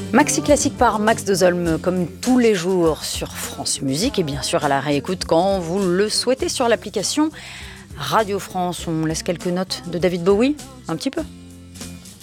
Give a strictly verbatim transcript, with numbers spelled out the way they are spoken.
Maxi classique par Max Dozolm, comme tous les jours sur France Musique et bien sûr à la réécoute quand vous le souhaitez sur l'application Radio France. On laisse quelques notes de David Bowie, un petit peu.